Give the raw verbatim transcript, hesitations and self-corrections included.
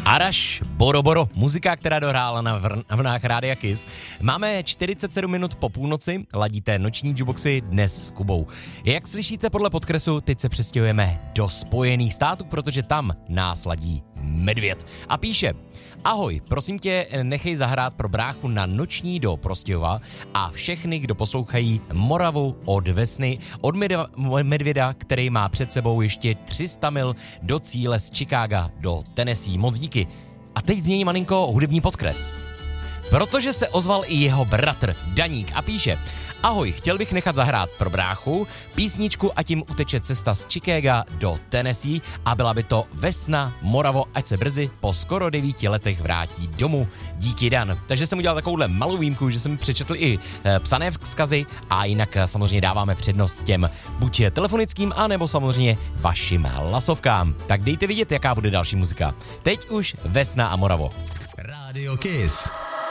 Arash, Boro Boro, muzika, která dohrála na vlnách Rádia Kiss. Máme čtyřicet sedm minut po půlnoci, ladíte noční jukeboxy dnes s Kubou. Jak slyšíte podle podkresu, teď se přestěhujeme do Spojených států, protože tam nás ladí medvěd. A píše: ahoj, prosím tě, nechej zahrát pro bráchu na noční do Prostějova a všechny, kdo poslouchají Moravu od Vesny, od medvěda, který má před sebou ještě tři sta mil do cíle z Chicaga do Tennessee. Moc díky. A teď znění malinko hudební podkres. Protože se ozval i jeho bratr Daník a píše: ahoj, chtěl bych nechat zahrát pro bráchu písničku a tím uteče cesta z Chicaga do Tennessee a byla by to Vesna, Moravo, ať se brzy po skoro devíti letech vrátí domů. Díky, Dan. Takže jsem udělal takovouhle malou výjimku, že jsem přečetl i e, psané vzkazy a jinak e, samozřejmě dáváme přednost těm buď telefonickým, anebo samozřejmě vašim hlasovkám. Tak dejte vidět, jaká bude další muzika. Teď už Vesna a Moravo. Radio Kiss.